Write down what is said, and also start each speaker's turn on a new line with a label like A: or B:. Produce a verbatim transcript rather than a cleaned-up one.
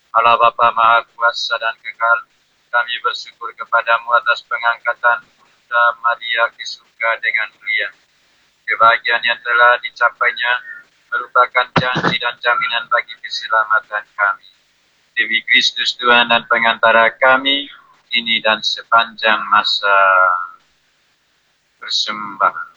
A: Allah Bapa Maha Kuasa dan Kekal, kami bersyukur kepadamu atas pengangkatan Bunda Maria ke surga dengan mulia. Kebahagiaan yang telah dicapainya merupakan janji dan jaminan bagi keselamatan kami. Demi Kristus Tuhan dan pengantara kami, kini dan sepanjang masa. Bersembah.